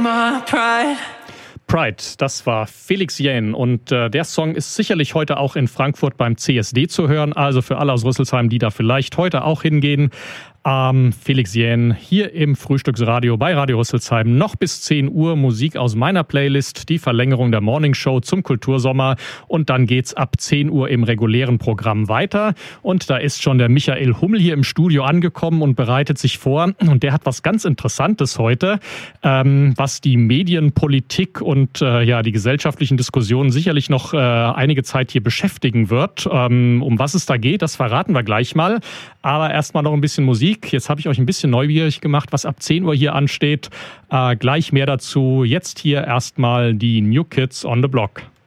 my pride. Pride, das war Felix Jähn und der Song ist sicherlich heute auch in Frankfurt beim CSD zu hören, also für alle aus Rüsselsheim, die da vielleicht heute auch hingehen. Felix Jähn hier im Frühstücksradio bei Radio Rüsselsheim. Noch bis 10 Uhr Musik aus meiner Playlist, die Verlängerung der Morningshow zum Kultursommer und dann geht's ab 10 Uhr im regulären Programm weiter und da ist schon der Michael Hummel hier im Studio angekommen und bereitet sich vor und der hat was ganz Interessantes heute, was die Medienpolitik und die gesellschaftlichen Diskussionen sicherlich noch einige Zeit hier beschäftigen wird. Um was es da geht, das verraten wir gleich mal, aber erstmal noch ein bisschen Musik. Jetzt habe ich euch ein bisschen neugierig gemacht, was ab 10 Uhr hier ansteht. Gleich mehr dazu. Jetzt hier erstmal die New Kids on the Block.